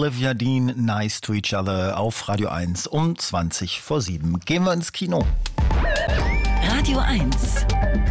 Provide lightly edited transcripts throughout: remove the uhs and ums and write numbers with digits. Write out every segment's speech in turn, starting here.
Olivia Dean, Nice to Each Other auf Radio 1 um 7:20. Gehen wir ins Kino. Radio 1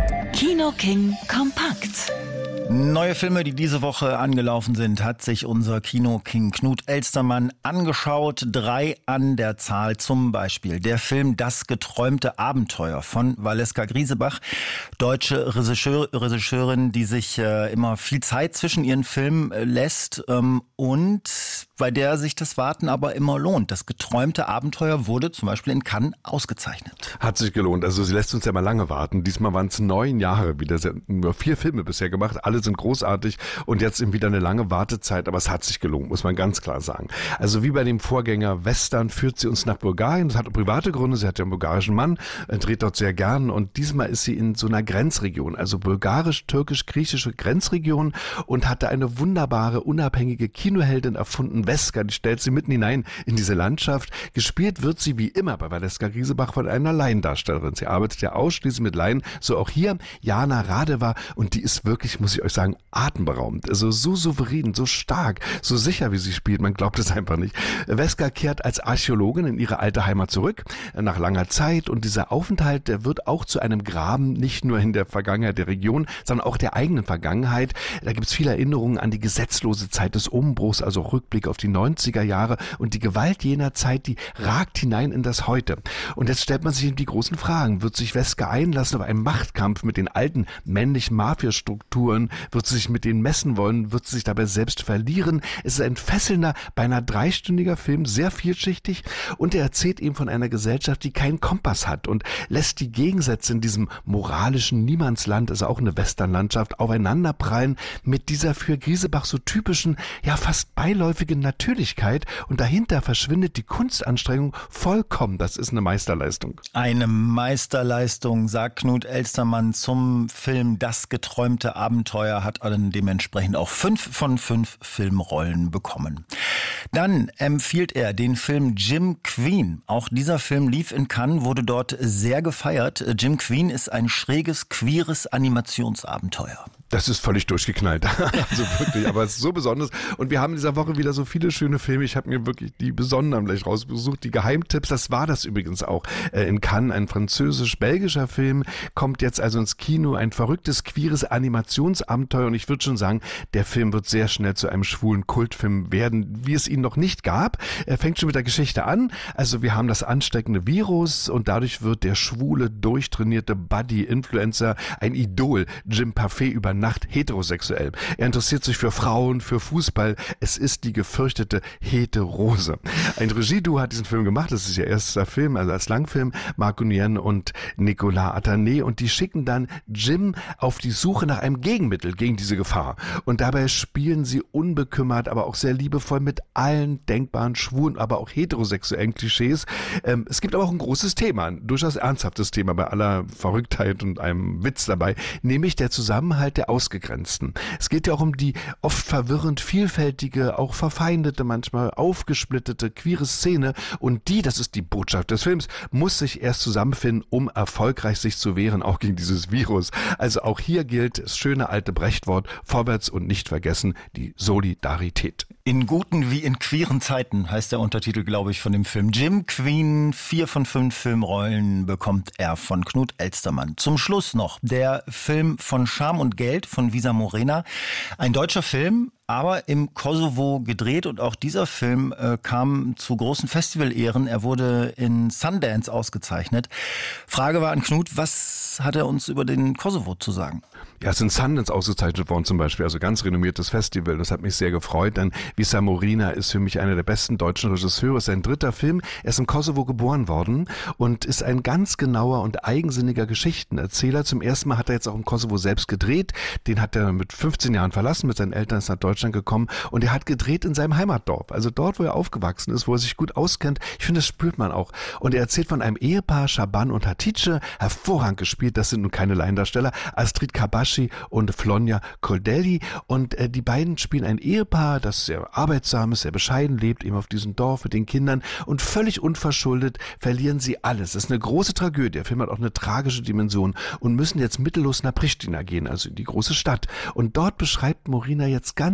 Kino King Kompakt. Neue Filme, die diese Woche angelaufen sind, hat sich unser Kino-King Knut Elstermann angeschaut. 3 an der Zahl, zum Beispiel der Film Das geträumte Abenteuer von Valeska Griesebach. Deutsche Regisseurin, die sich immer viel Zeit zwischen ihren Filmen lässt und bei der sich das Warten aber immer lohnt. Das geträumte Abenteuer wurde zum Beispiel in Cannes ausgezeichnet. Hat sich gelohnt. Also sie lässt uns ja mal lange warten. Diesmal waren es 9 Jahre wieder. Sie hat nur 4 Filme bisher gemacht. Alle sind großartig und jetzt eben wieder eine lange Wartezeit. Aber es hat sich gelohnt, muss man ganz klar sagen. Also wie bei dem Vorgänger Western führt sie uns nach Bulgarien. Das hat private Gründe. Sie hat ja einen bulgarischen Mann, dreht dort sehr gern. Und diesmal ist sie in so einer Grenzregion, also bulgarisch-türkisch-griechische Grenzregion und hatte eine wunderbare, unabhängige Kinoheldin erfunden, Veska. Die stellt sie mitten hinein in diese Landschaft. Gespielt wird sie wie immer bei Valeska Griesebach von einer Laiendarstellerin. Sie arbeitet ja ausschließlich mit Laien. So auch hier Jana Radeva. Und die ist wirklich, muss ich euch sagen, atemberaubend. Also so souverän, so stark, so sicher, wie sie spielt. Man glaubt es einfach nicht. Veska kehrt als Archäologin in ihre alte Heimat zurück, nach langer Zeit. Und dieser Aufenthalt, der wird auch zu einem Graben, nicht nur in der Vergangenheit der Region, sondern auch der eigenen Vergangenheit. Da gibt es viele Erinnerungen an die gesetzlose Zeit des Umbruchs, also Rückblick auf die 90er Jahre. Und die Gewalt jener Zeit, die ragt hinein in das Heute. Und jetzt stellt man sich eben die großen Fragen. Wird sich Veska einlassen auf einen Machtkampf mit den alten männlichen Mafiastrukturen? Wird sie sich mit denen messen wollen? Wird sie sich dabei selbst verlieren? Es ist ein fesselnder, beinahe 3-stündiger Film, sehr vielschichtig. Und er erzählt eben von einer Gesellschaft, die keinen Kompass hat und lässt die Gegensätze in diesem moralischen Niemandsland, also auch eine Westernlandschaft, aufeinanderprallen mit dieser für Griesebach so typischen, ja fast beiläufigen Natürlichkeit. Und dahinter verschwindet die Kunstanstrengung vollkommen. Das ist eine Meisterleistung. Eine Meisterleistung, sagt Knut Elstermann zum Film Das geträumte Abenteuer, hat dementsprechend auch 5 von 5 Filmrollen bekommen. Dann empfiehlt er den Film Jim Queen. Auch dieser Film lief in Cannes, wurde dort sehr gefeiert. Jim Queen ist ein schräges, queeres Animationsabenteuer. Das ist völlig durchgeknallt. Also wirklich, aber es ist so besonders. Und wir haben in dieser Woche wieder so viele schöne Filme. Ich habe mir wirklich die besonderen gleich rausgesucht, die Geheimtipps. Das war das übrigens auch in Cannes. Ein französisch-belgischer Film kommt jetzt also ins Kino. Ein verrücktes, queeres Animationsabenteuer. Und ich würde schon sagen, der Film wird sehr schnell zu einem schwulen Kultfilm werden, wie es ihn noch nicht gab. Er fängt schon mit der Geschichte an. Also wir haben das ansteckende Virus und dadurch wird der schwule, durchtrainierte Buddy-Influencer ein Idol. Jim Parfait über Nacht heterosexuell. Er interessiert sich für Frauen, für Fußball. Es ist die gefürchtete Heterose. Ein Regieduo hat diesen Film gemacht. Das ist ihr erster Film, also als Langfilm. Marc Nguyen und Nicolas Atané. Und die schicken dann Jim auf die Suche nach einem Gegenmittel gegen diese Gefahr. Und dabei spielen sie unbekümmert, aber auch sehr liebevoll mit allen denkbaren schwulen, aber auch heterosexuellen Klischees. Es gibt aber auch ein großes Thema, ein durchaus ernsthaftes Thema bei aller Verrücktheit und einem Witz dabei, nämlich der Zusammenhalt der Ausgegrenzten. Es geht ja auch um die oft verwirrend vielfältige, auch verfeindete, manchmal aufgesplittete, queere Szene und die, das ist die Botschaft des Films, muss sich erst zusammenfinden, um erfolgreich sich zu wehren, auch gegen dieses Virus. Also auch hier gilt das schöne alte Brechtwort, vorwärts und nicht vergessen, die Solidarität. In guten wie in queeren Zeiten heißt der Untertitel, glaube ich, von dem Film. Jim Queen, 4 von 5 Filmrollen bekommt er von Knut Elstermann. Zum Schluss noch der Film von Scham und Geld von Visa Morena. Ein deutscher Film, aber im Kosovo gedreht und auch dieser Film kam zu großen Festivalehren. Er wurde in Sundance ausgezeichnet. Frage war an Knut, was hat er uns über den Kosovo zu sagen? Ja, es ist in Sundance ausgezeichnet worden zum Beispiel, also ganz renommiertes Festival. Das hat mich sehr gefreut, denn Visa Morena ist für mich einer der besten deutschen Regisseure. Es ist sein 3. Film. Er ist im Kosovo geboren worden und ist ein ganz genauer und eigensinniger Geschichtenerzähler. Zum ersten Mal hat er jetzt auch im Kosovo selbst gedreht. Den hat er mit 15 Jahren verlassen, mit seinen Eltern ist nach Deutschland gekommen und er hat gedreht in seinem Heimatdorf, also dort, wo er aufgewachsen ist, wo er sich gut auskennt. Ich finde, das spürt man auch. Und er erzählt von einem Ehepaar, Shaban und Hatice, hervorragend gespielt, das sind nun keine Laiendarsteller, Astrid Kabashi und Flonja Koldelli und die beiden spielen ein Ehepaar, das sehr arbeitsam ist, sehr bescheiden lebt, eben auf diesem Dorf mit den Kindern und völlig unverschuldet verlieren sie alles. Das ist eine große Tragödie. Der Film hat auch eine tragische Dimension und müssen jetzt mittellos nach Pristina gehen, also in die große Stadt. Und dort beschreibt Morena jetzt ganz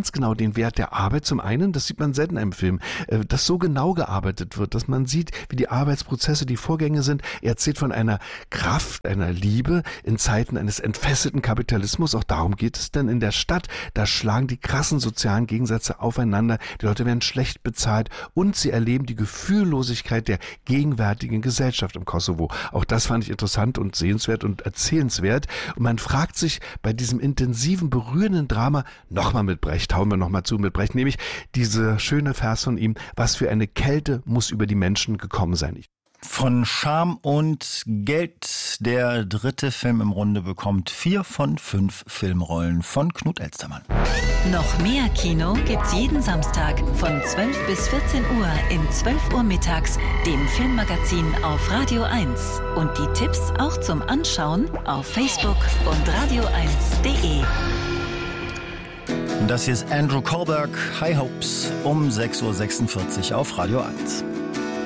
ganz genau den Wert der Arbeit zum einen, das sieht man selten in einem Film, dass so genau gearbeitet wird, dass man sieht, wie die Arbeitsprozesse, die Vorgänge sind. Er erzählt von einer Kraft, einer Liebe in Zeiten eines entfesselten Kapitalismus. Auch darum geht es denn in der Stadt. Da schlagen die krassen sozialen Gegensätze aufeinander. Die Leute werden schlecht bezahlt und sie erleben die Gefühllosigkeit der gegenwärtigen Gesellschaft im Kosovo. Auch das fand ich interessant und sehenswert und erzählenswert. Und man fragt sich bei diesem intensiven, berührenden Drama nochmal mit Brecht, hauen wir nochmal zu mit Brecht, nämlich diese schöne Vers von ihm, was für eine Kälte muss über die Menschen gekommen sein. Von Scham und Geld. Der dritte Film im Runde bekommt 4 von 5 Filmrollen von Knut Elstermann. Noch mehr Kino gibt's jeden Samstag von 12 bis 14 Uhr in 12 Uhr mittags, dem Filmmagazin auf Radio 1. Und die Tipps auch zum Anschauen auf Facebook und radio1.de. Das hier ist Andrew Kohlberg, High Hopes, um 6.46 Uhr auf Radio 1.